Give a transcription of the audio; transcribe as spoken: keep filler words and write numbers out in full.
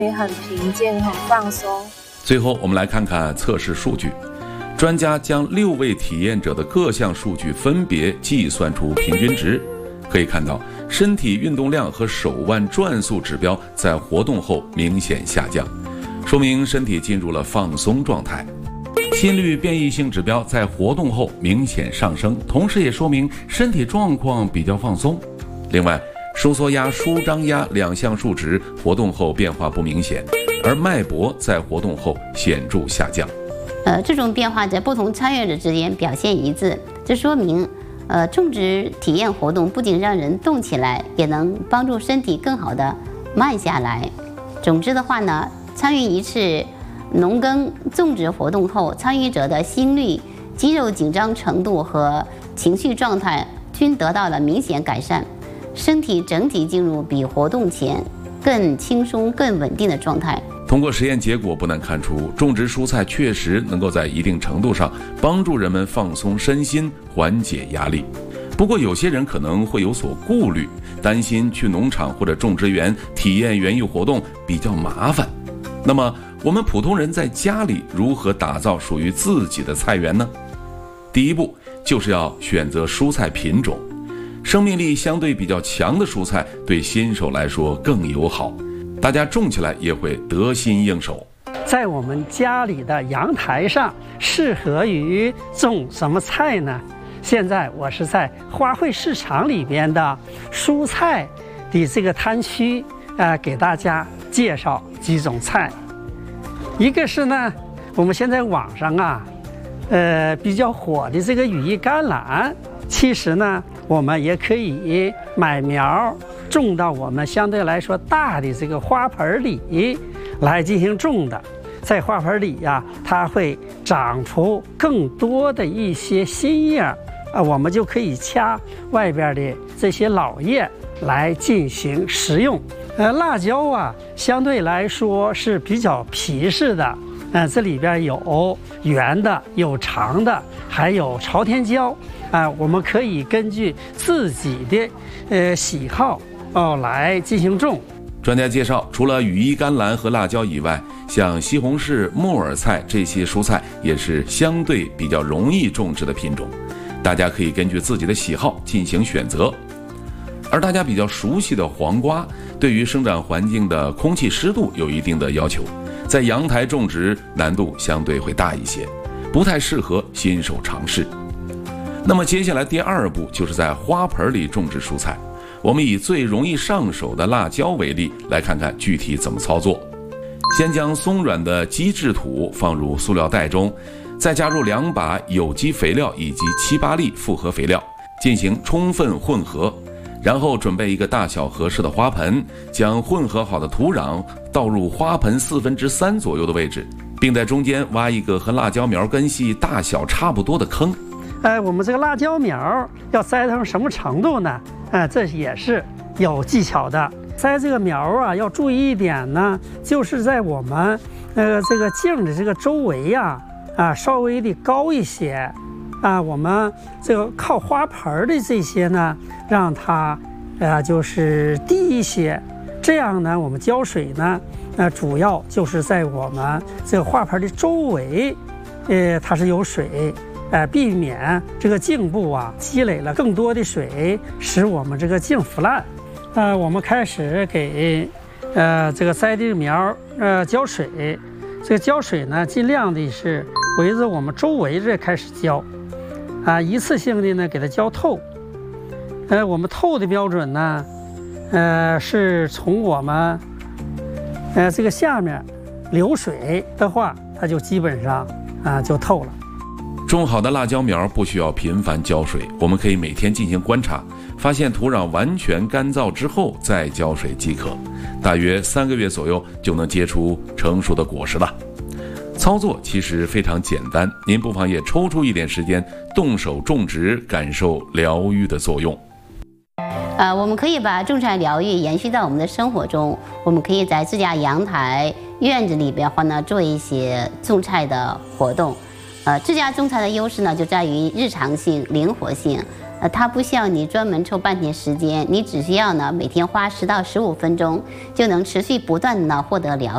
也很平静，很放松。 最后，我们来看看测试数据。专家将六位体验者的各项数据分别计算出平均值，可以看到身体运动量和手腕转速指标在活动后明显下降，说明身体进入了放松状态。心率变异性指标在活动后明显上升，同时也说明身体状况比较放松。另外，收缩压、舒张压两项数值活动后变化不明显，而脉搏在活动后显著下降。 呃，这种变化在不同参与者之间表现一致，这说明，呃，种植体验活动不仅让人动起来，也能帮助身体更好的慢下来。总之的话呢，参与一次农耕种植活动后，参与者的心率、肌肉紧张程度和情绪状态均得到了明显改善。身体整体进入比活动前更轻松、更稳定的状态。 通过实验结果不难看出，种植蔬菜确实能够在一定程度上帮助人们放松身心，缓解压力。不过有些人可能会有所顾虑，担心去农场或者种植园体验园艺活动比较麻烦。那么我们普通人在家里如何打造属于自己的菜园呢？第一步就是要选择蔬菜品种。生命力相对比较强的蔬菜对新手来说更友好，大家种起来也会得心应手。 在我们家里的阳台上适合于种什么菜呢？现在我是在花卉市场里边的蔬菜的这个摊区啊、呃，给大家介绍几种菜。一个是呢，我们现在网上啊，呃比较火的这个羽衣甘蓝，其实呢，我们也可以买苗种到我们相对来说大的这个花盆里来进行种的。在花盆里呀、啊，它会长出更多的一些新叶啊，我们就可以掐外边的这些老叶来进行食用。呃，辣椒啊，相对来说是比较皮实的，呃，这里边有圆的，有长的，还有朝天椒啊、呃，我们可以根据自己的呃喜好哦来进行种。 专家介绍，除了羽衣甘蓝和辣椒以外，像西红柿、木耳菜这些蔬菜也是相对比较容易种植的品种，大家可以根据自己的喜好进行选择。而大家比较熟悉的黄瓜，对于生长环境的空气湿度有一定的要求，在阳台种植难度相对会大一些，不太适合新手尝试。那么接下来第二步就是在花盆里种植蔬菜。我们以最容易上手的辣椒为例，来看看具体怎么操作。先将松软的基质土放入塑料袋中，再加入两把有机肥料以及七八粒复合肥料，进行充分混合。然后准备一个大小合适的花盆，将混合好的土壤倒入花盆四分之三左右的位置，并在中间挖一个和辣椒苗根系大小差不多的坑。 哎，我们这个辣椒苗要栽成什么程度呢？哎，这也是有技巧的。栽这个苗啊，要注意一点呢，就是在我们呃这个茎的这个周围呀、啊，啊稍微的高一些，啊，我们这个靠花盆的这些呢，让它呃就是低一些。这样呢，我们浇水呢，呃主要就是在我们这个花盆的周围，呃它是有水。呃，避免这个茎部啊积累了更多的水，使我们这个茎腐烂。呃，我们开始给呃这个栽的苗呃浇水，这个浇水呢，尽量的是围着我们周围这开始浇，啊、呃，一次性的呢给它浇透。呃，我们透的标准呢，呃，是从我们呃这个下面流水的话，它就基本上啊、呃、就透了。 种好的辣椒苗不需要频繁浇水，我们可以每天进行观察，发现土壤完全干燥之后再浇水即可，大约三个月左右就能结出成熟的果实了。操作其实非常简单，您不妨也抽出一点时间动手种植，感受疗愈的作用。 呃，我们可以把种菜疗愈延续到我们的生活中，我们可以在自家阳台、院子里边或呢做一些种菜的活动。呃，自家种菜的优势呢，就在于日常性、灵活性。呃，它不需要你专门抽半天时间，你只需要呢每天花十到十五分钟，就能持续不断的呢获得疗愈。